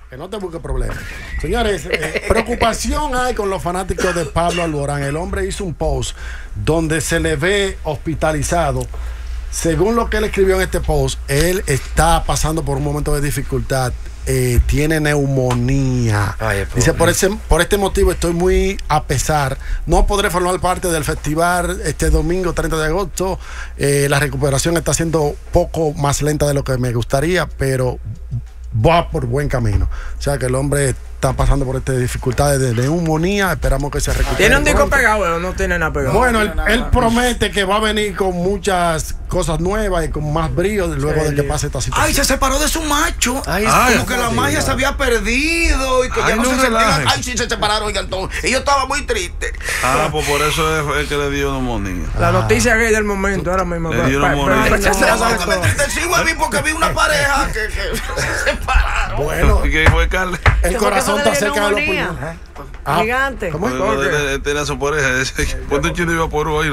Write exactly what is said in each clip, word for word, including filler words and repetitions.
Que no te busque problemas. Señores, eh, preocupación hay con los fanáticos de Pablo Alborán. El hombre hizo un post donde se le ve hospitalizado. Según lo que él escribió en este post, él está pasando por un momento de dificultad. Eh, tiene neumonía. Ay, dice, por ese, por este motivo estoy muy a pesar. No podré formar parte del festival este domingo treinta de agosto. Eh, la recuperación está siendo poco más lenta de lo que me gustaría, pero va por buen camino. O sea que el hombre está pasando por estas dificultades de neumonía. Esperamos que se recupere. ¿Tiene un disco pegado o no tiene nada pegado? Bueno, él, él promete que va a venir con muchas cosas nuevas y con más brillo luego sí, de que pase esta situación. Ay, se separó de su macho. Ay, ay, como ay, que la ay, magia ay. se había perdido y que Ay, ya no, no se sentían. relaje. Ay, sí, se separaron, oigan, todo. Y yo estaba muy triste. Ah, pues por eso es, es que le dio neumonía. La noticia gay del momento, ahora mismo. Le dio neumonía. No, me entristecí, güey, porque vi una pareja que, que se separaron. Bueno, ¿y qué fue, Carlos? el corazón está cerca de los pulmones. Ah, gigante. ¿Cómo es? Este era su pareja. ¿Cuánto chino iba por hoy?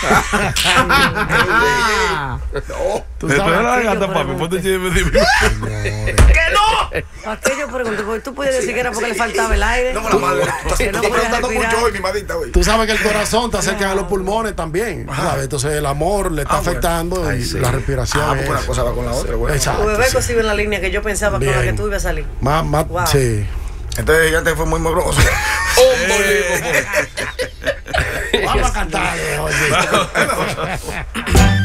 Tú Espera sabes. la gata, papi. ¿Cuánto chino iba? ¡Que no! Aquello pregunto, porque tú puedes decir que era porque le faltaba el aire. No, la madre, tú Que no estás podía preguntando respirar. mucho hoy, mi madita, güey. Tú sabes que el corazón está cerca de los pulmones también. ¿Sabes? Entonces el amor le está Ah, bueno. afectando Ay, y sí. la respiración. Ah, porque es- una cosa va con la otra, güey. Exacto, Tu bebé sí. consigue en la línea que yo pensaba con la que Bien. tú ibas a salir. Más, más, Wow. sí. Entonces gigante fue muy morroso. Vamos a cantar, oye.